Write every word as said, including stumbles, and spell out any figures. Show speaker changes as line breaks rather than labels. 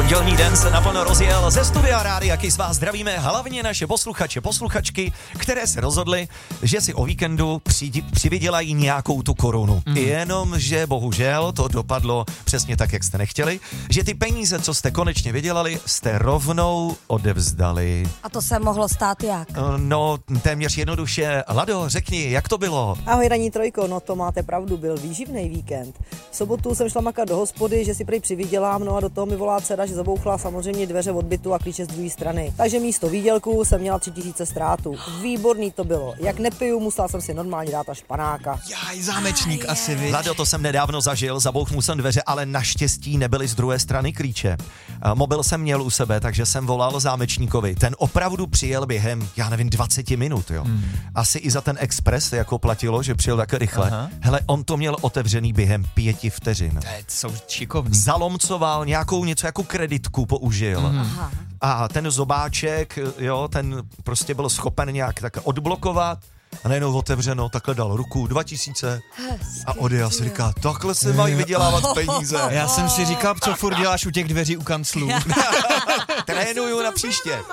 Pondělní den se naplno rozjel ze studia Rádia Kiss. Vás zdravíme hlavně naše posluchače, posluchačky, které se rozhodly, že si o víkendu přijdi, přivydělají nějakou tu korunu. Mm. Jenomže bohužel to dopadlo přesně tak, jak jste nechtěli, že ty peníze, co jste konečně vydělali, jste rovnou odevzdali.
A to se mohlo stát jak?
No, téměř jednoduše. Lado, řekni, jak to bylo?
Ahoj, Ranní trojko, no to máte pravdu, byl výživný víkend. V sobotu jsem šla makat do hospody, že si prý přivydělám, no a do toho mi volá dcera, že zabouchla samozřejmě dveře od bytu a klíče z druhé strany. Takže místo výdělku jsem měla tři tisíce ztrátu. Výborný to bylo. Jak nepiju, musela jsem si normálně dát až panáka.
Jaj, zámečník asi, viď?
Lado, to jsem nedávno zažil, zabouchnul jsem dveře, ale naštěstí nebyly z druhé strany klíče. Mobil jsem měl u sebe, takže jsem volal zámečníkovi. Ten opravdu přijel během, já nevím, dvacet minut, jo. Hmm. Asi i za ten expres jako platilo, že přijel tak rychle. Aha. Hele, on to měl otevřený během pěti vteřin.
To jsou šikovní.
Zalomcoval, nějakou něco jako kreditku použil.
Hmm.
A ten zobáček, jo, ten prostě byl schopen nějak tak odblokovat. A najednou otevřeno, takhle dal ruku, dva tisíce a odjel si říká, takhle se mají vydělávat peníze.
Já jsem si říkal, co furt děláš u těch dveří u kanclů.
Trénuju na příště.